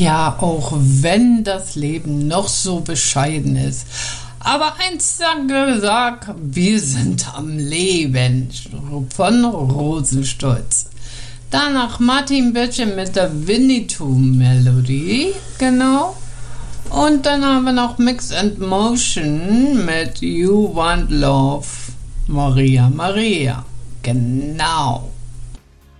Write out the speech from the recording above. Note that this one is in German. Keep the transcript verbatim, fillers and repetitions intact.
Ja, auch wenn das Leben noch so bescheiden ist. Aber eins hat gesagt, wir sind am Leben. Von Rosenstolz. Danach Martin Böttcher mit der Winnetou-Melodie. Genau. Und dann haben wir noch Mix and Motion mit You Want Love, Maria Maria. Genau.